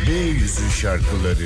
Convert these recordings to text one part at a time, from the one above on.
Yüzü şarkıları.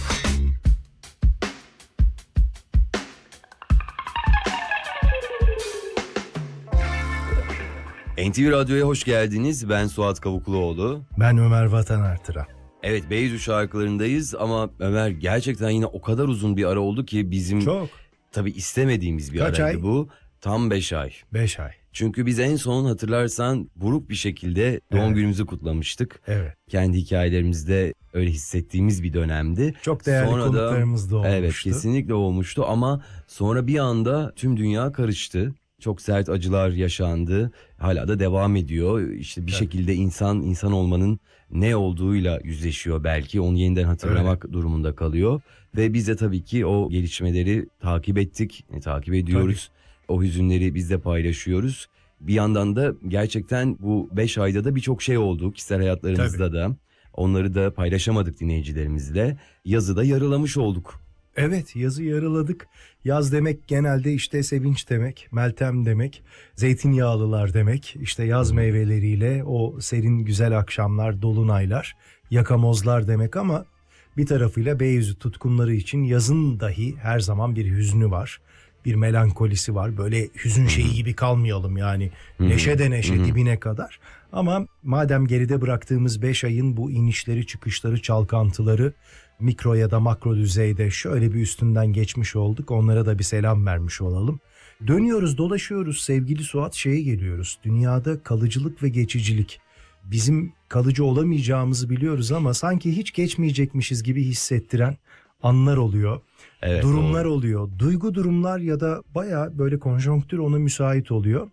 NTV Radyo'ya hoş geldiniz. Ben Suat Kavukluoğlu. Ben Ömer Vatan Artıran. Evet, Beyüzü şarkılarındayız ama Ömer gerçekten yine o kadar uzun bir ara oldu ki bizim Çok. tabii istemediğimiz bir Kaç araydı ay? bu. Tam 5 ay. 5 ay. Çünkü biz en son hatırlarsan buruk bir şekilde doğum Evet. günümüzü kutlamıştık. Evet. Kendi hikayelerimizde öyle hissettiğimiz bir dönemdi. Çok değerli Sonra konuklarımız da olmuştu. Evet, kesinlikle olmuştu ama sonra bir anda tüm dünya karıştı. Çok sert acılar yaşandı. Hala da devam ediyor. İşte bir Evet. şekilde insan olmanın ne olduğuyla yüzleşiyor belki. Onu yeniden hatırlamak durumunda kalıyor. Ve biz de tabii ki o gelişmeleri takip ettik. Takip ediyoruz. O hüzünleri biz de paylaşıyoruz. Bir yandan da gerçekten bu 5 ayda da birçok şey oldu kişisel hayatlarımızda da. Onları da paylaşamadık dinleyicilerimizle. Yazıda yarılamış olduk. Evet, yazı yarıladık. Yaz demek genelde işte sevinç demek, Meltem demek, zeytinyağlılar demek. İşte yaz meyveleriyle o serin güzel akşamlar, dolunaylar, yakamozlar demek ama bir tarafıyla Beyüzü tutkunları için yazın dahi her zaman bir hüznü var. Bir melankolisi var. Böyle hüzün şeyi gibi kalmayalım yani. Neşe de neşe dibine kadar. Ama madem geride bıraktığımız 5 ayın bu inişleri, çıkışları, çalkantıları mikro ya da makro düzeyde şöyle bir üstünden geçmiş olduk. Onlara da bir selam vermiş olalım. Dönüyoruz, dolaşıyoruz sevgili Suat, şeye geliyoruz. Dünyada kalıcılık ve geçicilik. Bizim kalıcı olamayacağımızı biliyoruz ama sanki hiç geçmeyecekmişiz gibi hissettiren anlar oluyor. Evet, Durumlar doğru. oluyor. Duygu durumlar ya da baya böyle konjonktür ona müsait oluyor.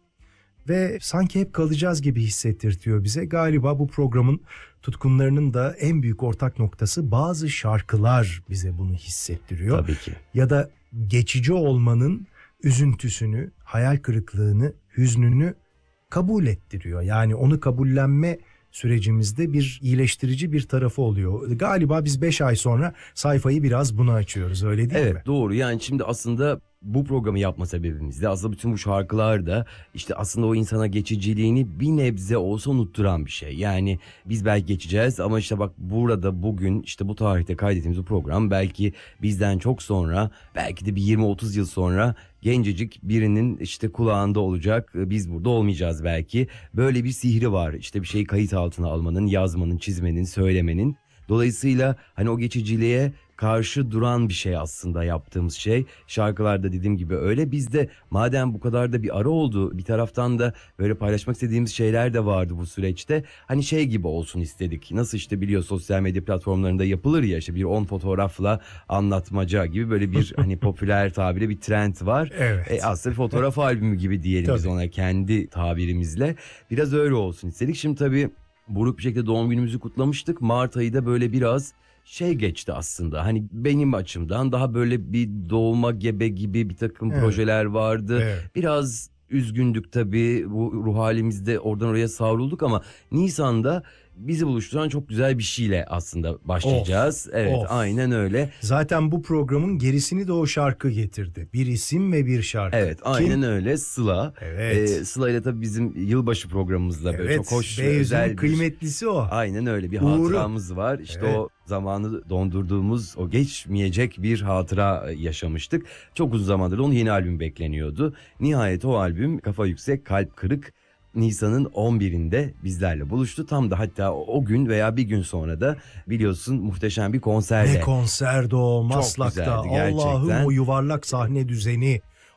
Ve sanki hep kalacağız gibi hissettirtiyor bize. Galiba bu programın tutkunlarının da en büyük ortak noktası bazı şarkılar bize bunu hissettiriyor. Tabii ki. Ya da geçici olmanın üzüntüsünü, hayal kırıklığını, hüznünü kabul ettiriyor. Yani onu kabullenme sürecimizde bir iyileştirici bir tarafı oluyor. Galiba biz 5 ay sonra sayfayı biraz buna açıyoruz, öyle değil mi? Evet, doğru. Yani şimdi aslında bu programı yapma sebebimiz de aslında bütün bu şarkılar da işte aslında o insana geçiciliğini bir nebze olsa unutturan bir şey. Yani biz belki geçeceğiz ama işte bak burada bugün işte bu tarihte kaydettiğimiz bu program belki bizden çok sonra, belki de bir 20-30 yıl sonra gencecik birinin işte kulağında olacak. Biz burada olmayacağız belki. Böyle bir sihri var. İşte bir şeyi kayıt altına almanın, yazmanın, çizmenin, söylemenin. Dolayısıyla hani o geçiciliğe karşı duran bir şey aslında yaptığımız şey. Şarkılarda dediğim gibi öyle. Biz de madem bu kadar da bir ara oldu, bir taraftan da böyle paylaşmak istediğimiz şeyler de vardı bu süreçte. Hani şey gibi olsun istedik. Nasıl işte biliyor sosyal medya platformlarında yapılır ya, işte bir 10 fotoğrafla anlatmaca gibi böyle bir hani popüler tabirle bir trend var. Evet. Aslında bir fotoğraf albümü gibi diyelim biz Tabii. ona kendi tabirimizle. Biraz öyle olsun istedik. Şimdi tabii buruk bir şekilde doğum günümüzü kutlamıştık. Mart ayı da böyle biraz şey geçti aslında. Hani benim açımdan daha böyle bir doğuma gebe gibi bir takım Evet. projeler vardı. Evet. Biraz üzgündük tabii. Bu ruh halimizde oradan oraya savrulduk ama Nisan'da bizi buluşturan çok güzel bir şeyle aslında başlayacağız. Evet, of. aynen öyle. Zaten bu programın gerisini de o şarkı getirdi. Bir isim ve bir şarkı. Evet, aynen öyle. Sıla. Evet. Sıla ile tabii bizim yılbaşı programımızda böyle çok hoş, Beyüzü'nün özel bir... kıymetlisi o. Aynen öyle bir Uğuru. hatıramız var. İşte Evet. o zamanı dondurduğumuz, o geçmeyecek bir hatıra yaşamıştık. Çok uzun zamandır onun yeni albüm bekleniyordu. Nihayet o albüm Kafa Yüksek Kalp Kırık Nisan'ın 11'inde bizlerle buluştu. Tam da hatta o gün veya bir gün sonra da biliyorsun muhteşem bir konserle. Ne konserdi o Maslak'ta. güzeldi gerçekten. Allah'ım, o yuvarlak sahne düzeni,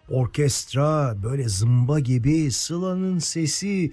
orkestra böyle zımba gibi, Sıla'nın sesi,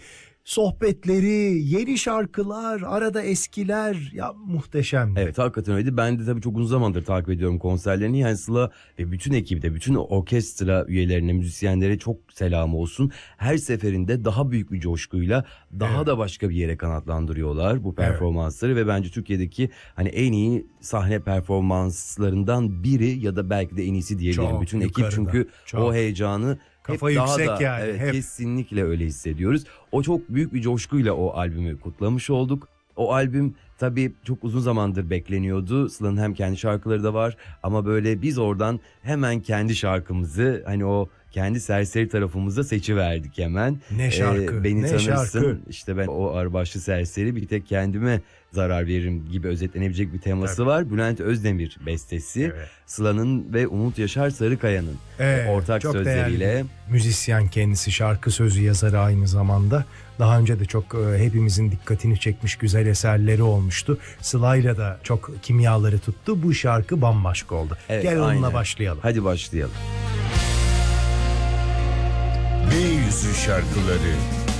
sohbetleri, yeni şarkılar, arada eskiler, ya muhteşem. Evet, hakikaten öyleydi. Ben de tabii çok uzun zamandır takip ediyorum konserlerini. Yani Sıla ve bütün ekibi de, bütün orkestra üyelerine, müzisyenlere çok selam olsun. Her seferinde daha büyük bir coşkuyla daha Evet. da başka bir yere kanatlandırıyorlar bu performansları ve bence Türkiye'deki hani en iyi sahne performanslarından biri ya da belki de en iyisi diyebilirim. Çok Bütün yukarıda, ekip çünkü çok. o heyecanı Kafa hep daha yüksek da, yani, evet, hep. kesinlikle öyle hissediyoruz. O çok büyük bir coşkuyla o albümü kutlamış olduk. O albüm tabii çok uzun zamandır bekleniyordu. Sıla'nın hem kendi şarkıları da var ama böyle biz oradan hemen kendi şarkımızı, hani o kendi serseri tarafımızda seçiverdik hemen. Ne şarkı, Beni ne tanırsın, şarkı. işte ben o ağırbaşlı serseri, bir tek kendime zarar veririm gibi özetlenebilecek bir teması Tabii. var. Bülent Özdemir bestesi. Evet. Sıla'nın ve Umut Yaşar Sarıkaya'nın ortak çok sözleriyle. değerli müzisyen kendisi, şarkı sözü yazarı aynı zamanda. Daha önce de çok hepimizin dikkatini çekmiş güzel eserleri olmuştu. Sıla'yla da çok kimyaları tuttu. Bu şarkı bambaşka oldu. Evet, Gel onunla aynen. başlayalım. Hadi başlayalım. B100'ün şarkıları